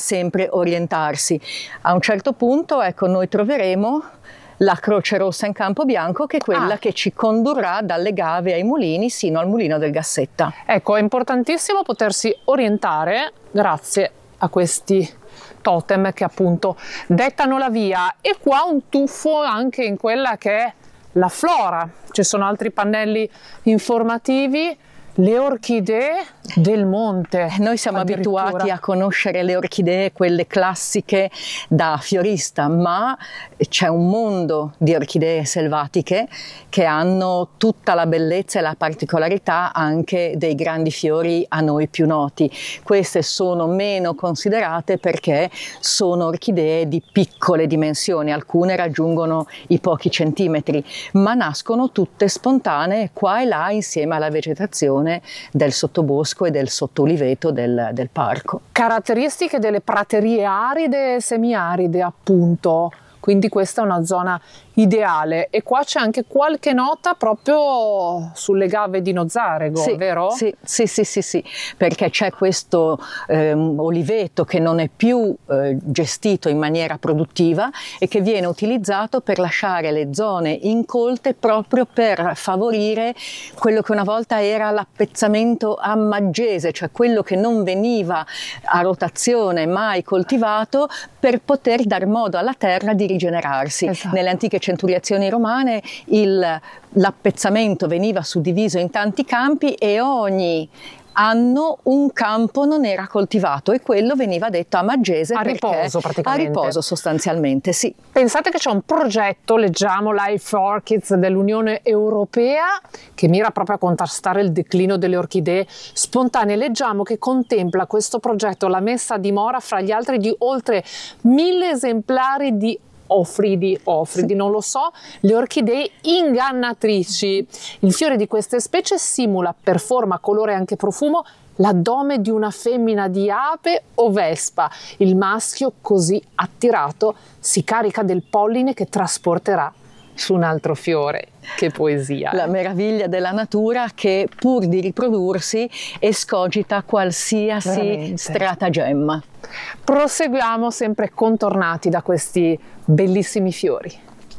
sempre orientarsi. A un certo punto, ecco, noi troveremo la Croce Rossa in campo bianco, che è quella che ci condurrà dalle Gave ai mulini sino al mulino del Gassetta. Ecco, è importantissimo potersi orientare grazie a questi totem che appunto dettano la via. E qua un tuffo anche in quella che è la flora. Ci sono altri pannelli informativi. Le orchidee del monte. Noi siamo abituati a conoscere le orchidee, quelle classiche da fiorista, ma c'è un mondo di orchidee selvatiche che hanno tutta la bellezza e la particolarità anche dei grandi fiori a noi più noti. Queste sono meno considerate perché sono orchidee di piccole dimensioni, alcune raggiungono i pochi centimetri, ma nascono tutte spontanee qua e là insieme alla vegetazione del sottobosco e del sottoliveto del parco. Caratteristiche delle praterie aride e semiaride, appunto. Quindi questa è una zona ideale. E qua c'è anche qualche nota proprio sulle Gave di Nozarego, sì, vero? Sì, perché c'è questo oliveto che non è più gestito in maniera produttiva e che viene utilizzato per lasciare le zone incolte proprio per favorire quello che una volta era l'appezzamento a maggese, cioè quello che non veniva a rotazione mai coltivato, per poter dar modo alla terra di rigenerarsi. Esatto. Nelle antiche centuriazioni romane l'appezzamento veniva suddiviso in tanti campi e ogni anno un campo non era coltivato e quello veniva detto a maggese, a riposo praticamente. A riposo sostanzialmente, sì. Pensate che c'è un progetto, leggiamo Life Orchids dell'Unione Europea, che mira proprio a contrastare il declino delle orchidee spontanee. Leggiamo che contempla questo progetto la messa a dimora fra gli altri di oltre 1000 esemplari di ofridi, non lo so, le orchidee ingannatrici. Il fiore di queste specie simula per forma, colore e anche profumo l'addome di una femmina di ape o vespa. Il maschio, così attirato, si carica del polline che trasporterà su un altro fiore. Che poesia! La meraviglia della natura che, pur di riprodursi, escogita qualsiasi stratagemma. Proseguiamo sempre contornati da questi bellissimi fiori.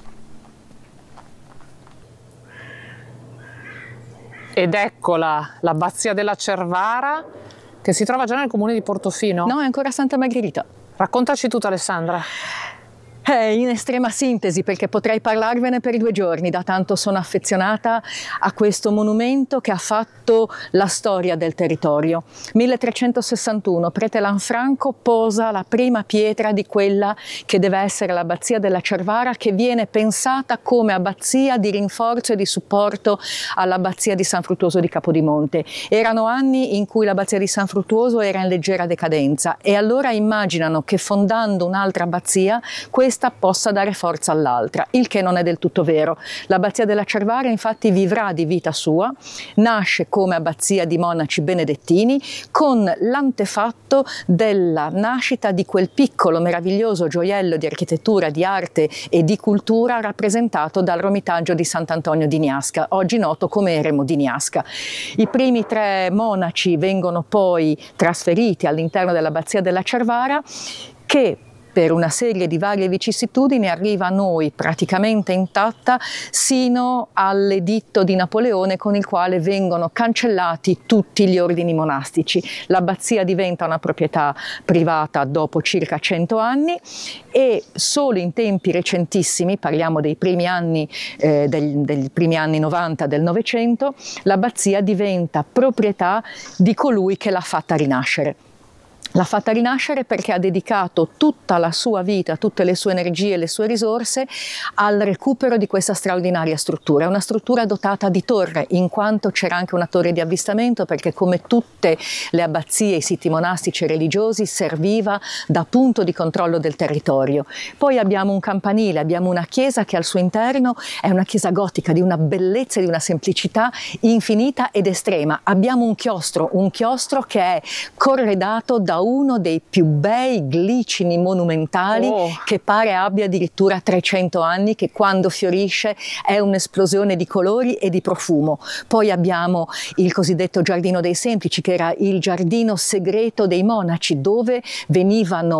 Ed eccola, l'abbazia della Cervara, che si trova già nel comune di Portofino. No, è ancora Santa Margherita. Raccontaci tutto, Alessandra. In estrema sintesi, perché potrei parlarvene per 2 giorni, da tanto sono affezionata a questo monumento che ha fatto la storia del territorio. 1361, prete Lanfranco posa la prima pietra di quella che deve essere l'abbazia della Cervara, che viene pensata come abbazia di rinforzo e di supporto all'abbazia di San Fruttuoso di Capodimonte. Erano anni in cui l'abbazia di San Fruttuoso era in leggera decadenza e allora immaginano che fondando un'altra abbazia questa possa dare forza all'altra, il che non è del tutto vero. L'abbazia della Cervara infatti vivrà di vita sua, nasce come abbazia di monaci benedettini con l'antefatto della nascita di quel piccolo meraviglioso gioiello di architettura, di arte e di cultura rappresentato dal Romitaggio di Sant'Antonio di Niasca, oggi noto come Eremo di Niasca. I primi 3 monaci vengono poi trasferiti all'interno dell'abbazia della Cervara, che per una serie di varie vicissitudini arriva a noi praticamente intatta sino all'editto di Napoleone, con il quale vengono cancellati tutti gli ordini monastici. L'abbazia diventa una proprietà privata dopo circa 100 anni e solo in tempi recentissimi, parliamo dei primi anni, degli primi anni 90 del Novecento, l'abbazia diventa proprietà di colui che l'ha fatta rinascere. L'ha fatta rinascere perché ha dedicato tutta la sua vita, tutte le sue energie e le sue risorse al recupero di questa straordinaria struttura. È una struttura dotata di torre, in quanto c'era anche una torre di avvistamento, perché come tutte le abbazie, i siti monastici e religiosi, serviva da punto di controllo del territorio. Poi abbiamo un campanile, abbiamo una chiesa che al suo interno è una chiesa gotica di una bellezza e di una semplicità infinita ed estrema. Abbiamo un chiostro che è corredato da uno dei più bei glicini monumentali che pare abbia addirittura 300 anni, che quando fiorisce è un'esplosione di colori e di profumo. Poi abbiamo il cosiddetto Giardino dei Semplici, che era il giardino segreto dei monaci, dove venivano